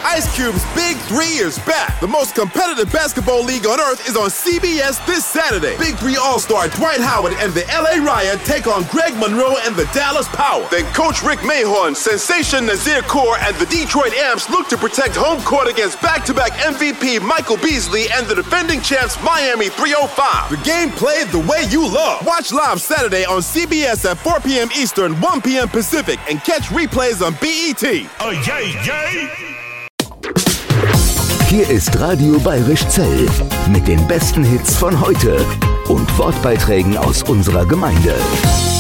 Ice Cube's Big 3 is back. The most competitive basketball league on earth is on CBS this Saturday. Big 3 All-Star Dwight Howard and the LA Riot take on Greg Monroe and the Dallas Power. Then Coach Rick Mahorn, Sensation Nazir Kaur, and the Detroit Amps look to protect home court against back-to-back MVP Michael Beasley and the defending champs Miami 305. The game played the way you love. Watch live Saturday on CBS at 4 p.m. Eastern, 1 p.m. Pacific, and catch replays on BET. Oh, yay, yay! Hier ist Radio Bayerisch Zell mit den besten Hits von heute und Wortbeiträgen aus unserer Gemeinde.